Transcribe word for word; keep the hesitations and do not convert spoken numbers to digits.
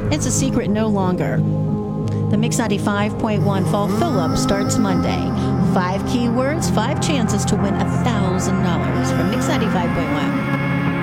It's a secret no longer. The Mix ninety-five point one Fall Fill-Up starts Monday. Five keywords, five chances to win one thousand dollars from Mix ninety-five point one.